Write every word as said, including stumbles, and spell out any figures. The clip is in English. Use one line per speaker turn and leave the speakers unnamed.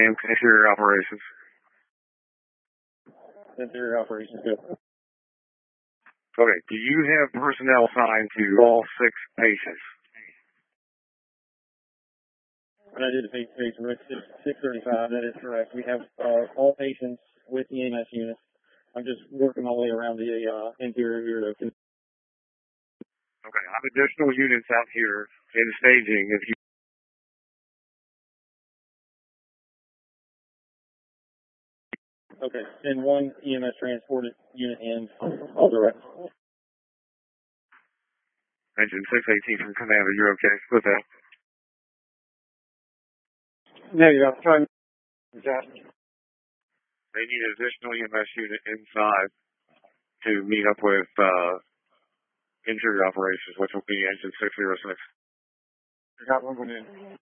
name, interior operations.
Interior operations, good.
Okay, do you have personnel assigned to all six patients?
When I did the face-to-face, we're at six thirty-five, that is correct. We have uh, all patients with the E M S units. I'm just working my way around the uh, interior here to...
Okay, I have additional units out here in staging if you...
Okay, send one E M S transported unit in. All direct.
Engine six eighteen from Commander, you're okay with that?
No, you're trying. Exactly.
They need an additional E M S unit inside to meet up with uh, interior operations, which will be engine six oh six.
Got one going in.